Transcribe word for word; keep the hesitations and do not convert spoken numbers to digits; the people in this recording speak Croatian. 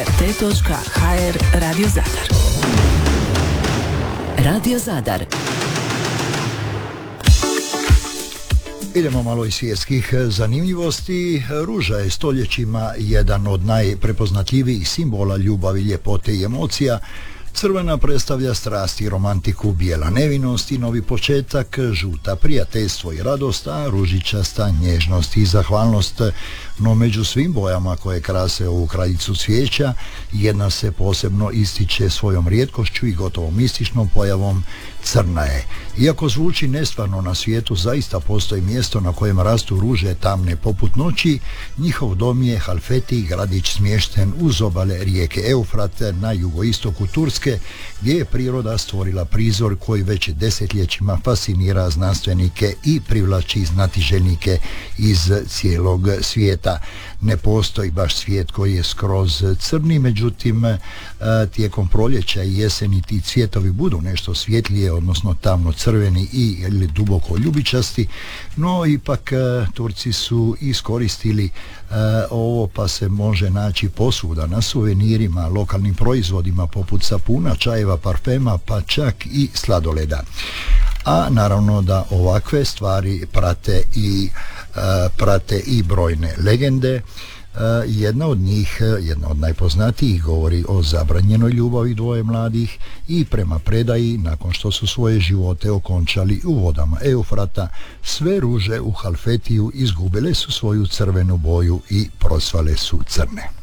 T točka H R Radio Zadar. Radio Zadar. Idemo malo iz svjetskih zanimljivosti. Ruža je stoljećima jedan od najprepoznatljivijih simbola ljubavi, ljepote i emocija. Crvena predstavlja strast i romantiku, bijela nevinost i novi početak, žuta prijateljstvo i radost, a ružičasta nježnost i zahvalnost. No među svim bojama koje krase ovu kraljicu cvijeća, jedna se posebno ističe svojom rijetkošću i gotovo mističnom pojavom, crna je. Iako zvuči nestvarno, na svijetu zaista postoji mjesto na kojem rastu ruže tamne poput noći. Njihov dom je Halfeti, gradić smješten uz obale rijeke Eufrat na jugoistoku Turske, gdje je priroda stvorila prizor koji već desetljećima fascinira znanstvenike i privlači znatiželjnike iz cijelog svijeta. Ne postoji baš svijet koji je skroz crni, međutim tijekom proljeća i jeseni ti cvjetovi budu nešto svjetlije, odnosno tamno crveni i ili duboko ljubičasti, no ipak Turci su iskoristili ovo, pa se može naći posvuda na suvenirima, lokalnim proizvodima poput sapuna, čajeva, parfema, pa čak i sladoleda. A naravno da ovakve stvari prate i prate i brojne legende. Jedna od njih, jedna od najpoznatijih, govori o zabranjenoj ljubavi dvoje mladih i prema predaji, nakon što su svoje živote okončali u vodama Eufrata, sve ruže u Halfetiju izgubile su svoju crvenu boju i prosvale su crne.